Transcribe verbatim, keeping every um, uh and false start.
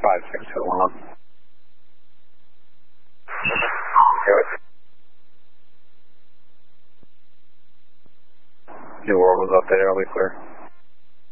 five six two one one. New World was updated, I'll be clear.